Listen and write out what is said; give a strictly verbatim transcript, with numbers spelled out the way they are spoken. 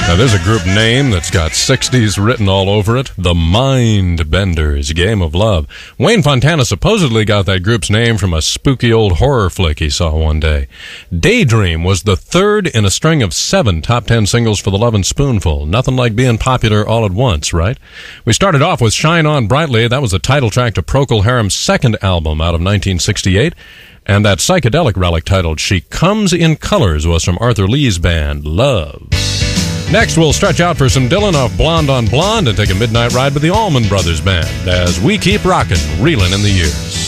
Now, there's a group name that's got sixties written all over it. The Mindbenders, Game of Love. Wayne Fontana supposedly got that group's name from a spooky old horror flick he saw one day. Daydream was the third in a string of seven top ten singles for the Lovin' Spoonful. Nothing like being popular all at once, right? We started off with Shine On Brightly. That was the title track to Procol Harum's second album out of nineteen sixty-eight. And that psychedelic relic titled She Comes in Colors was from Arthur Lee's band, Love. Next, we'll stretch out for some Dylan off Blonde on Blonde and take a midnight ride with the Allman Brothers Band as we keep rockin', reelin' in the years.